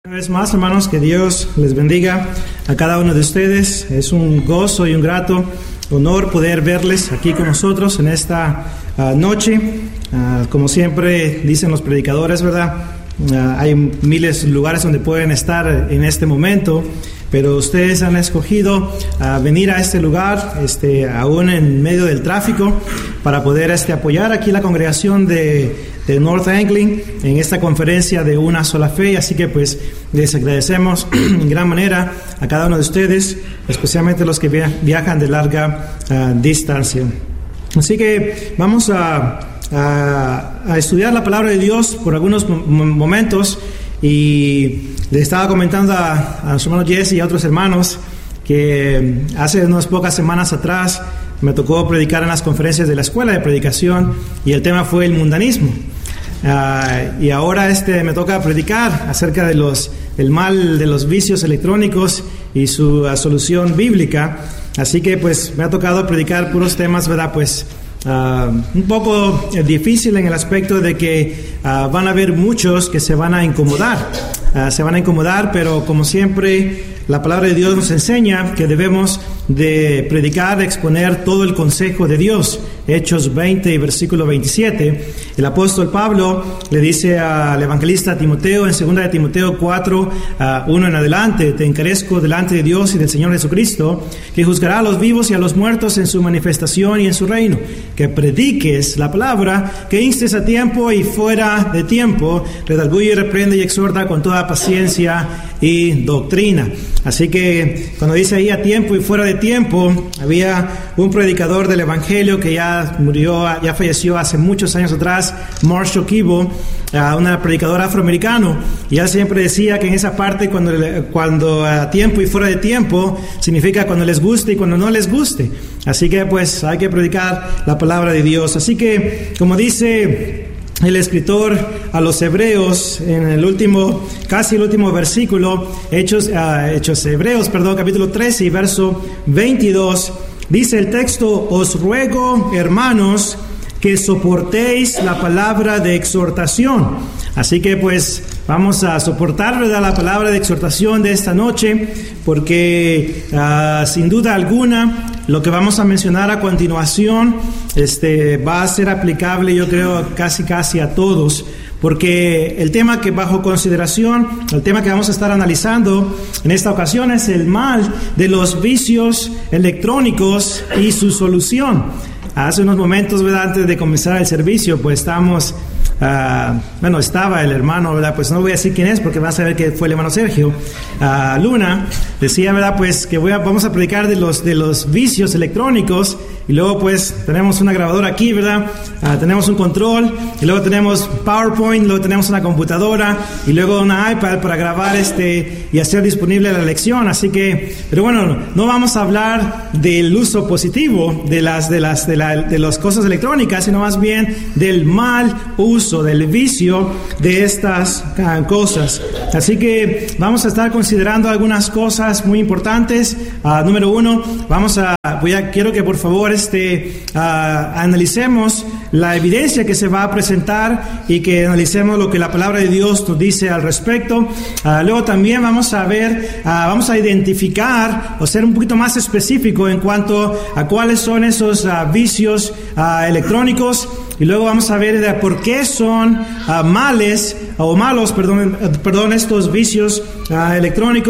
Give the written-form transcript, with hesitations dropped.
Una vez más, hermanos, que Dios les bendiga a cada uno de ustedes. Es un gozo y un grato honor poder verles aquí con nosotros en esta noche. Como siempre dicen los predicadores, ¿verdad? Hay miles de lugares donde pueden estar en este momento, pero ustedes han escogido venir a este lugar, aún en medio del tráfico, para poder apoyar aquí la congregación de North Angling en esta conferencia de una sola fe. Así que pues les agradecemos en gran manera a cada uno de ustedes, especialmente los que viajan de larga distancia. Así que vamos a estudiar la palabra de Dios por algunos momentos. Y le estaba comentando a su hermano Jesse y a otros hermanos que hace unas pocas semanas atrás me tocó predicar en las conferencias de la escuela de predicación y el tema fue el mundanismo. Y ahora me toca predicar acerca del mal de los vicios electrónicos y su solución bíblica. Así que pues me ha tocado predicar puros temas, ¿verdad? Pues un poco difícil en el aspecto de que van a haber muchos que se van a incomodar. Pero como siempre la palabra de Dios nos enseña que debemos de predicar, de exponer todo el consejo de Dios. Hechos 20 y versículo 27, el apóstol Pablo le dice al evangelista Timoteo en 2 de Timoteo 4, 1 en adelante: te encarezco delante de Dios y del Señor Jesucristo, que juzgará a los vivos y a los muertos en su manifestación y en su reino, que prediques la palabra, que instes a tiempo y fuera de tiempo, redarguye, reprende y exhorta con toda paciencia y doctrina. Así que cuando dice ahí a tiempo y fuera de tiempo, había un predicador del evangelio que ya falleció hace muchos años atrás, Marshall Kibo, una predicadora afroamericano, y él siempre decía que en esa parte cuando a tiempo y fuera de tiempo significa cuando les guste y cuando no les guste. Así que pues hay que predicar la palabra de Dios. Así que como dice el escritor a los Hebreos en casi el último versículo, Hebreos, capítulo 13 y verso 22, dice el texto: os ruego, hermanos, que soportéis la palabra de exhortación. Así que pues vamos a soportar, ¿verdad?, la palabra de exhortación de esta noche, porque sin duda alguna lo que vamos a mencionar a continuación va a ser aplicable, yo creo, casi a todos, porque el tema que bajo consideración, el tema que vamos a estar analizando en esta ocasión es el mal de los vicios electrónicos y su solución. Hace unos momentos, ¿verdad?, antes de comenzar el servicio, pues estaba el hermano, ¿verdad? Pues no voy a decir quién es porque van a saber que fue el hermano Sergio Luna. Decía, ¿verdad?, pues que vamos a predicar de los vicios electrónicos. Y luego pues tenemos una grabadora aquí, ¿verdad? Tenemos un control, y luego tenemos PowerPoint, luego tenemos una computadora, y luego una iPad para grabar y hacer disponible la lección. Así que, pero bueno, no vamos a hablar del uso positivo de las cosas electrónicas, sino más bien del mal uso, del vicio de estas cosas. Así que vamos a estar considerando algunas cosas muy importantes. Número uno, quiero que por favor analicemos la evidencia que se va a presentar y que analicemos lo que la palabra de Dios nos dice al respecto. Luego también vamos a identificar o ser un poquito más específico en cuanto a cuáles son esos vicios electrónicos. Y luego vamos a ver por qué son malos estos vicios electrónicos.